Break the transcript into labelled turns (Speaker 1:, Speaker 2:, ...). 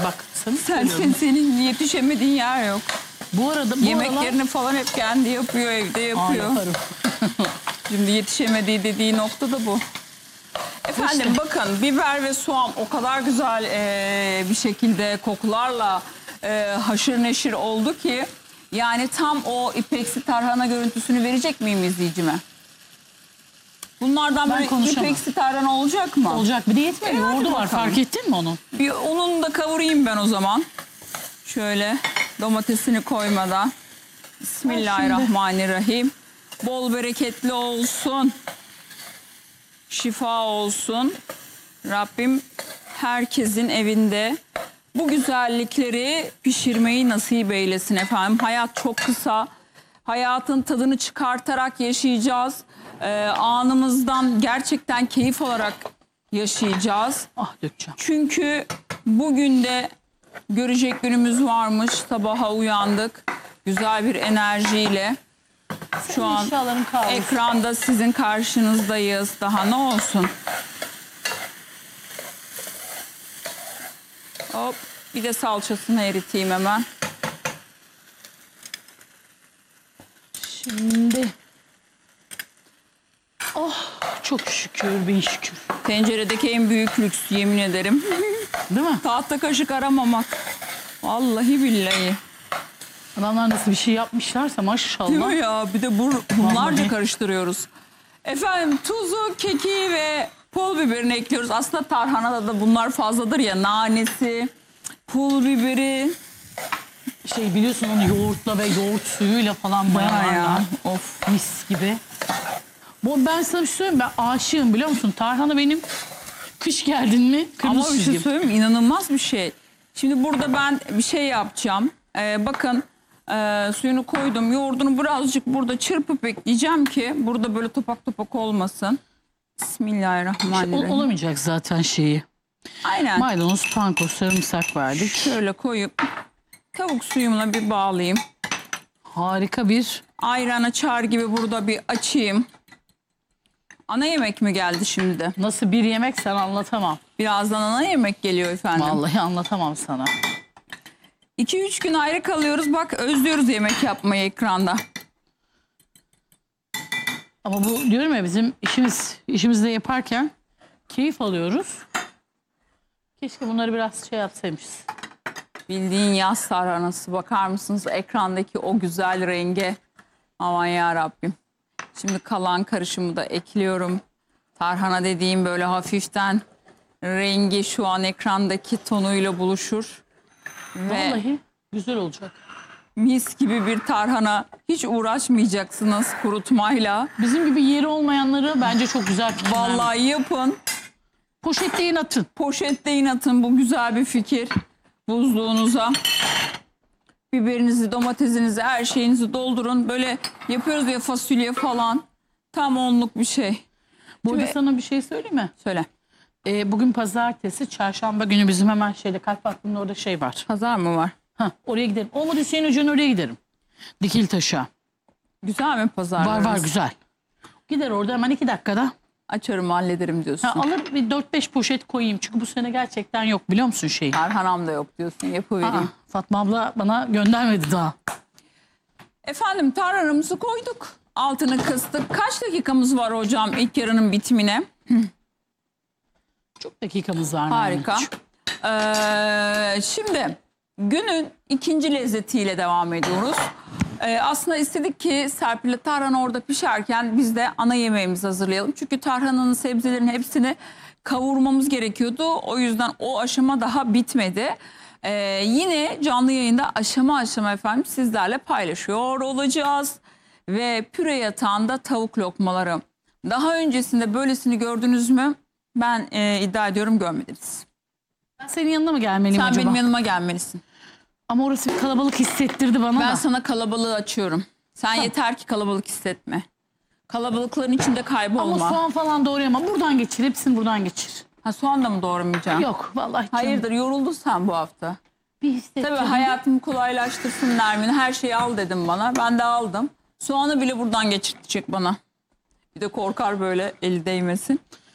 Speaker 1: Bak sana
Speaker 2: Senin yetişemediğin yer yok.
Speaker 1: Bu arada
Speaker 2: Yemeklerini falan hep kendi yapıyor, evde yapıyor.
Speaker 1: yaparım.
Speaker 2: Şimdi yetişemediği dediği nokta da bu. Efendim bakın, biber ve soğan o kadar güzel bir şekilde kokularla haşır neşir oldu ki, yani tam o ipeksi tarhana görüntüsünü verecek miyim izleyicime? Bunlardan böyle ipeksi tarhana olacak mı?
Speaker 1: Olacak. Bir de yetmiyor. Yoğurdu var. Fark ettin mi onu?
Speaker 2: Bir onun da kavurayım ben o zaman. Şöyle domatesini koymadan. Bismillahirrahmanirrahim. Bol bereketli olsun. Şifa olsun. Rabbim herkesin evinde bu güzellikleri pişirmeyi nasip eylesin efendim. Hayat çok kısa. Hayatın tadını çıkartarak yaşayacağız. Anımızdan gerçekten keyif alarak yaşayacağız.
Speaker 1: Ah dökeceğim.
Speaker 2: Çünkü bugün de görecek günümüz varmış. Sabaha uyandık. Güzel bir enerjiyle. Şu an ekranda sizin karşınızdayız. Daha ne olsun? Hop, bir de salçasını eriteyim hemen.
Speaker 1: Şimdi çok şükür, bin şükür.
Speaker 2: Tenceredeki en büyük lüks, yemin ederim.
Speaker 1: Değil mi?
Speaker 2: Tahta kaşık aramamak. Vallahi billahi.
Speaker 1: Adamlar nasıl bir şey yapmışlarsa maşallah.
Speaker 2: Değil mi ya? Bir de bunlarca
Speaker 1: Vallahi.
Speaker 2: karıştırıyoruz. Efendim tuzu, keki ve pul biberini ekliyoruz. Aslında tarhanada da bunlar fazladır ya. Nanesi, pul biberi.
Speaker 1: Biliyorsun onu yoğurtla ve yoğurt suyuyla falan bayağı.
Speaker 2: Of.
Speaker 1: Mis gibi. Ben sana bir şey söyleyeyim, ben aşığım biliyor musun? Tarhana benim kış geldin mi kırmızı
Speaker 2: Ama bir şey
Speaker 1: çizgim.
Speaker 2: söyleyeyim mi? İnanılmaz bir şey. Şimdi burada ben bir şey yapacağım. Bakın suyunu koydum. Yoğurdunu birazcık burada çırpıp ekleyeceğim ki burada böyle topak topak olmasın. Bismillahirrahmanirrahim.
Speaker 1: Olamayacak zaten şeyi.
Speaker 2: Aynen.
Speaker 1: Maydanoz, panko, sarımsak verdik.
Speaker 2: Şöyle koyup tavuk suyumla bir bağlayayım.
Speaker 1: Harika bir...
Speaker 2: Ayran açar gibi burada bir açayım. Ana yemek mi geldi şimdi?
Speaker 1: Nasıl bir yemek sen anlatamam.
Speaker 2: Birazdan ana yemek geliyor efendim.
Speaker 1: Vallahi anlatamam sana.
Speaker 2: 2-3 gün ayrı kalıyoruz. Bak özlüyoruz yemek yapmayı ekranda.
Speaker 1: Ama bu diyorum ya bizim işimizde yaparken keyif alıyoruz. Keşke bunları biraz şey yapsaymışız.
Speaker 2: Bildiğin yaz tarhanası. Bakar mısınız ekrandaki o güzel renge? Aman ya Rabbim. Şimdi kalan karışımı da ekliyorum. Tarhana dediğim böyle hafiften rengi şu an ekrandaki tonuyla buluşur. Ve
Speaker 1: Vallahi güzel olacak.
Speaker 2: mis gibi bir tarhana. Hiç uğraşmayacaksınız kurutmayla.
Speaker 1: Bizim gibi yeri olmayanları bence çok güzel fikirler.
Speaker 2: Vallahi yapın.
Speaker 1: Poşetleyin atın.
Speaker 2: Poşetleyin atın, bu güzel bir fikir. Buzluğunuza biberinizi, domatesinizi, her şeyinizi doldurun. Böyle yapıyoruz ya fasulye falan. Tam onluk bir şey.
Speaker 1: Bu arada
Speaker 2: Şimdi-
Speaker 1: sana bir şey söyleyeyim mi?
Speaker 2: Söyle.
Speaker 1: Bugün pazartesi, çarşamba günü bizim hemen Kalp Vakfı'nın orada şey var.
Speaker 2: Pazar mı var?
Speaker 1: Oraya giderim. Olmadı Hüseyin Hoca'nın oraya giderim. Dikiltaş'a.
Speaker 2: Güzel mi pazarlarınız?
Speaker 1: Var güzel. Gider orada hemen 2 dakikada.
Speaker 2: Açarım, hallederim diyorsun.
Speaker 1: Alır bir 4-5 poşet koyayım. Çünkü bu sene gerçekten yok biliyor musun şeyi?
Speaker 2: Tarhanam da yok diyorsun, yapıvereyim.
Speaker 1: Fatma abla bana göndermedi daha.
Speaker 2: Efendim tarhanamızı koyduk. Altını kıstık. Kaç dakikamız var hocam ilk yarının bitimine?
Speaker 1: Çok dakikamız var.
Speaker 2: Harika. Şimdi günün ikinci lezzetiyle devam ediyoruz. Aslında istedik ki Serpil'le tarhana orada pişerken biz de ana yemeğimizi hazırlayalım. Çünkü tarhananın, sebzelerin hepsini kavurmamız gerekiyordu. O yüzden o aşama daha bitmedi. Yine canlı yayında aşama aşama efendim sizlerle paylaşıyor olacağız. Ve püre yatağında tavuk lokmaları. Daha öncesinde böylesini gördünüz mü? Ben iddia ediyorum görmediniz.
Speaker 1: Ben senin yanına mı gelmeliyim
Speaker 2: Sen
Speaker 1: acaba?
Speaker 2: benim yanıma gelmelisin.
Speaker 1: Ama orası bir kalabalık hissettirdi bana
Speaker 2: Ben
Speaker 1: da.
Speaker 2: sana kalabalığı açıyorum. Sen yeter ki kalabalık hissetme. Kalabalıkların içinde kaybolma.
Speaker 1: Ama soğan falan doğrayamam. Buradan geçir. Hepsini buradan geçir.
Speaker 2: Ha, soğan da mı doğramayacaksın?
Speaker 1: Yok vallahi.
Speaker 2: Hayırdır, yoruldun sen bu hafta.
Speaker 1: Bir hissettirdi.
Speaker 2: Tabii hayatımı kolaylaştırsın Nermin. Her şeyi al dedim bana. Ben de aldım. Soğanı bile buradan geçirtecek bana. Bir de korkar böyle eli değmesin.